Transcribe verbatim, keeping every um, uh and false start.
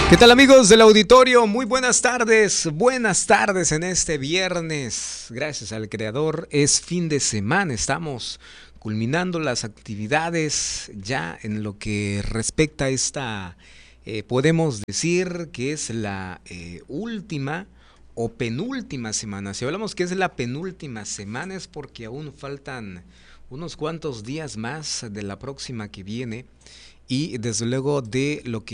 ¿Qué tal, amigos del auditorio? Muy buenas tardes, buenas tardes en este viernes. Gracias al creador, es fin de semana, estamos culminando las actividades ya en lo que respecta a esta, eh, podemos decir que es la eh, última o penúltima semana. Si hablamos que es la penúltima semana es porque aún faltan unos cuantos días más de la próxima que viene y desde luego de lo que